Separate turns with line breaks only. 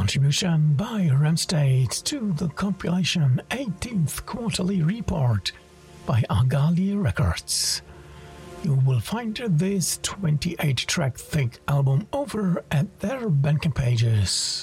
contribution by Ramstate to the compilation 18th Quarterly Report by Agali Records. You will find this 28-track thick album over at their Bandcamp pages.